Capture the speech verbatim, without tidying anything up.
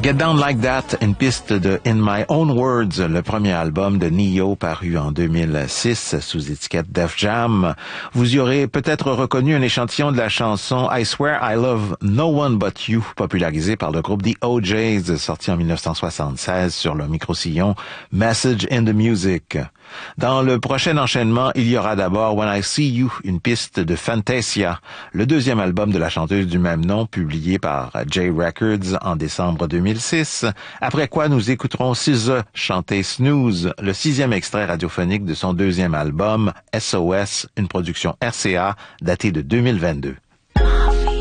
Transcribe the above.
Get Down Like That, une piste de In My Own Words, le premier album de Ne-Yo paru en deux mille six sous étiquette Def Jam. Vous y aurez peut-être reconnu un échantillon de la chanson I Swear I Love No One But You, popularisée par le groupe The O Js, sorti en dix-neuf cent soixante-seize sur le micro-sillon Message in the Music. Dans le prochain enchaînement, il y aura d'abord When I See You, une piste de Fantasia, le deuxième album de la chanteuse du même nom, publié par J Records en décembre deux mille six. Après quoi, nous écouterons S Z A chanter Snooze, le sixième extrait radiophonique de son deuxième album, S O S, une production R C A datée de deux mille vingt-deux.